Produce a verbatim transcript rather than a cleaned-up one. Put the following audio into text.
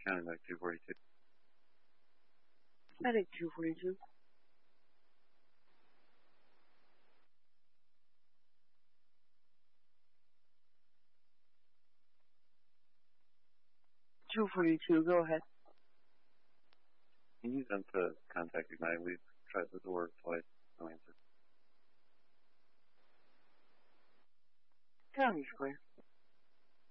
Counting like two forty-two. I think two forty-two. two forty-two, go ahead. Can you use them to contact Ignite? We've tried the door twice. No answer. County Square.